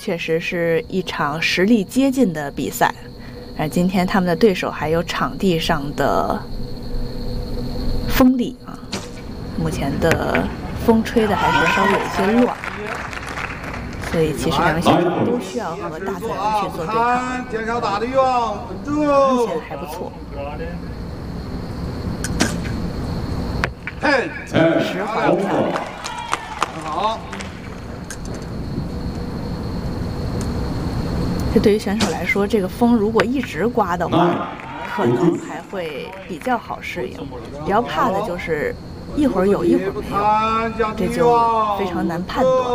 确实是一场实力接近的比赛，而今天他们的对手还有场地上的风力啊，目前的风吹的还是稍微有一些乱，所以其实两个选手都需要和大自然去做对抗。 减少打的欲望，稳住。 目前还不错。 嘿 10环漂亮， 很好。 这对于选手来说，这个风如果一直刮的话，可能还会比较好适应。比较怕的就是一会儿有一会儿没有，这就非常难判断。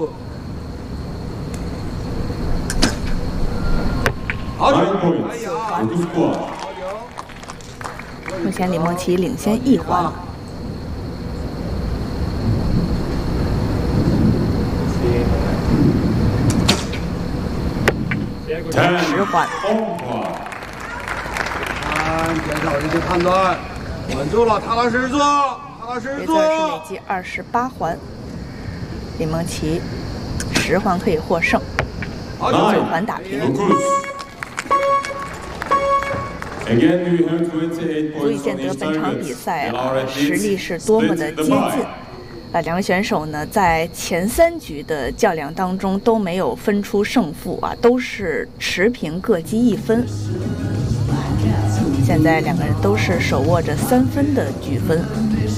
好球！ 目前李梦琪领先1环。10环。 减少一些判断，稳住了，踏踏实实做，踏踏实实这做。 次是累计28环，李梦琪10环可以获胜，9环打平。足以见得本场比赛实力是多么的接近。两个选手呢，在前3局的较量当中都没有分出胜负啊，都是持平，各积1分。现在两个人都是手握着3分的局分。